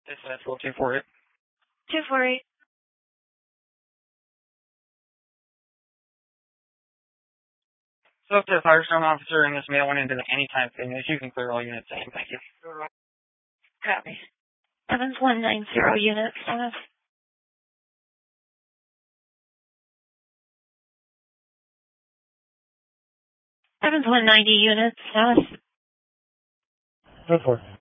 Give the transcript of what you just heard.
Dispatch 248. 248. So if the Firestone officer and this male went into the anytime fitness, you can clear all units in. Thank you. Copy. Evans 190 unit status. Evans 190 unit status. Go for it.